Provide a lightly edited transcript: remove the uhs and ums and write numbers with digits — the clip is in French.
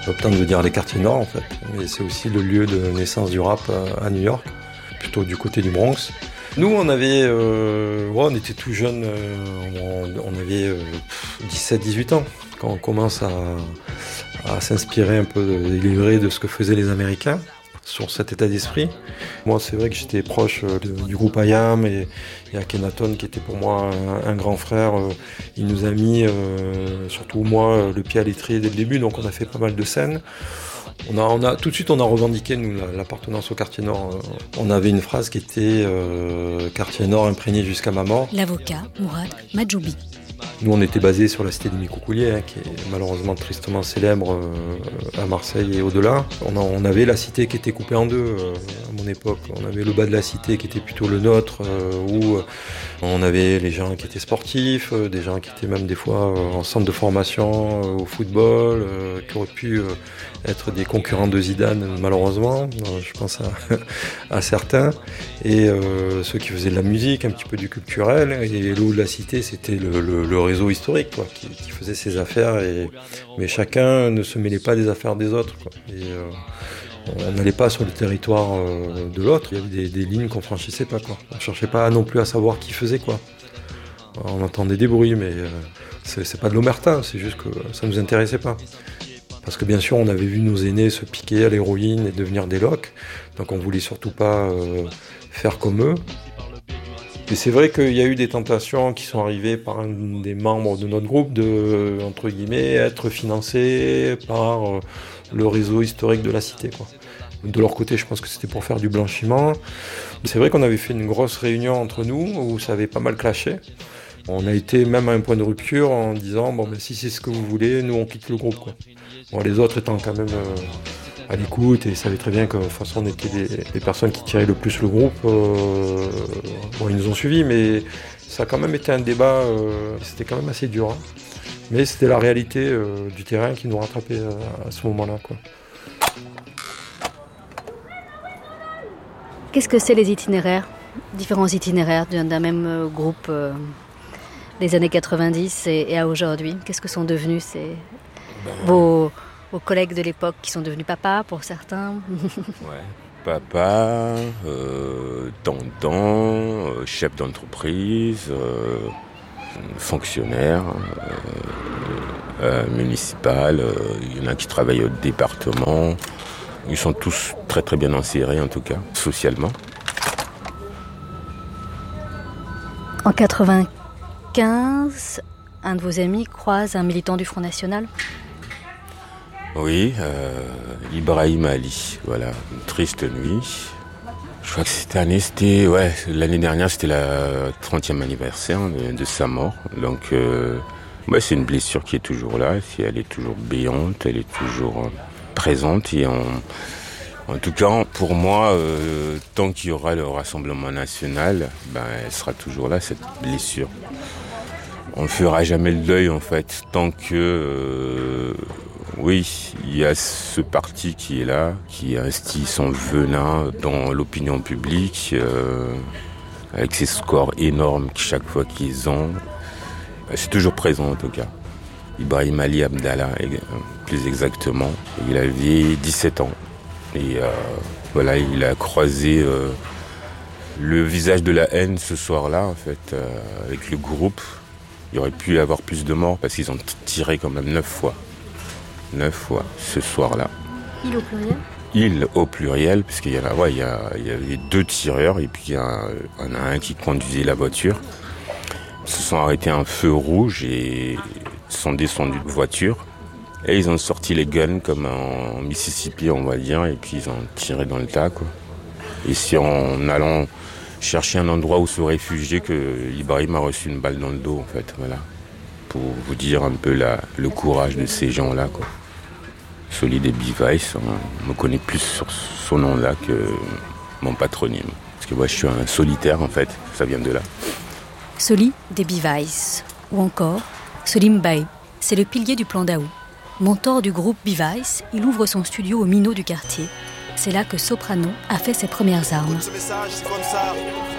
Uptown veut dire les quartiers nord en fait, mais c'est aussi le lieu de naissance du rap à New York, plutôt du côté du Bronx. Nous on avait, on était tout jeunes, on avait 17-18 ans quand on commence à s'inspirer un peu, délivrer de ce que faisaient les Américains sur cet état d'esprit. Moi, c'est vrai que j'étais proche du groupe IAM et Akhenaton qui était pour moi un grand frère. Il nous a mis, surtout moi, le pied à l'étrier dès le début, donc on a fait pas mal de scènes. Tout de suite, on a revendiqué nous l'appartenance au quartier nord. On avait une phrase qui était quartier nord imprégné jusqu'à ma mort. L'avocat Mourad Majoubi. Nous, on était basé sur la cité des Micoucouliers, qui est malheureusement tristement célèbre à Marseille et au-delà. On avait la cité qui était coupée en deux à mon époque. On avait le bas de la cité qui était plutôt le nôtre, où on avait les gens qui étaient sportifs, des gens qui étaient même des fois en centre de formation au football, qui auraient pu être des concurrents de Zidane, malheureusement. Je pense à certains. Et ceux qui faisaient de la musique, un petit peu du culturel. Et le haut de la cité, c'était le réseau historique, quoi, qui faisait ses affaires. Mais chacun ne se mêlait pas des affaires des autres, quoi. Et on n'allait pas sur le territoire de l'autre. Il y avait des lignes qu'on franchissait pas, quoi. On cherchait pas non plus à savoir qui faisait quoi. On entendait des bruits, mais c'est pas de l'omerta, c'est juste que ça nous intéressait pas. Parce que bien sûr, on avait vu nos aînés se piquer à l'héroïne et devenir des locs. Donc on voulait surtout pas faire comme eux. Et c'est vrai qu'il y a eu des tentations qui sont arrivées par un des membres de notre groupe de, entre guillemets, être financés par le réseau historique de la cité, quoi. De leur côté, je pense que c'était pour faire du blanchiment. C'est vrai qu'on avait fait une grosse réunion entre nous où ça avait pas mal clashé. On a été même à un point de rupture en disant bon, ben, si c'est ce que vous voulez, nous on quitte le groupe, quoi. Bon, les autres étant quand même à l'écoute et savaient très bien que de toute façon on était les personnes qui tiraient le plus le groupe. Bon, ils nous ont suivis, mais ça a quand même été un débat, c'était quand même assez dur, hein. Mais c'était la réalité du terrain qui nous rattrapait à ce moment-là, quoi. Qu'est-ce que c'est les itinéraires, différents itinéraires d'un même groupe des années 90 et à aujourd'hui? Qu'est-ce que sont devenus vos collègues de l'époque qui sont devenus papas pour certains? Ouais. Papa, tonton, chef d'entreprise, fonctionnaire municipal. Il y en a qui travaillent au département. Ils sont tous très très bien insérés en tout cas, socialement. En 95, un de vos amis croise un militant du Front National. Oui, Ibrahim Ali, voilà, une triste nuit. Je crois que l'année dernière, c'était la 30e anniversaire de sa mort. Donc, c'est une blessure qui est toujours là, elle est toujours béante, elle est toujours présente. Et en tout cas, pour moi, tant qu'il y aura le Rassemblement national, elle sera toujours là, cette blessure. On ne fera jamais le deuil, en fait, tant que... oui, il y a ce parti qui est là, qui instille son venin dans l'opinion publique, avec ses scores énormes chaque fois qu'ils ont. C'est toujours présent en tout cas. Ibrahim Ali Abdallah, plus exactement, il avait 17 ans. Et il a croisé le visage de la haine ce soir-là, en fait, avec le groupe. Il aurait pu y avoir plus de morts parce qu'ils ont tiré quand même 9 fois. 9 fois ce soir-là. Il au pluriel? Il au pluriel, puisqu'il y en a, il y avait 2 tireurs et puis il y en a un qui conduisait la voiture. Ils se sont arrêtés à un feu rouge et sont descendus de voiture. Et ils ont sorti les guns comme en Mississippi, on va dire, et puis ils ont tiré dans le tas, quoi. Et c'est en allant chercher un endroit où se réfugier que Ibrahim a reçu une balle dans le dos, en fait, voilà. Pour vous dire un peu le courage de ces gens-là, quoi. Soli des Bivice, on me connaît plus sur son nom-là que mon patronyme. Parce que moi, je suis un solitaire, en fait, ça vient de là. Soli des Bivice, ou encore Solim Bae, c'est le pilier du plan Daou. Mentor du groupe Bivice, il ouvre son studio au Minot du quartier. C'est là que Soprano a fait ses premières armes.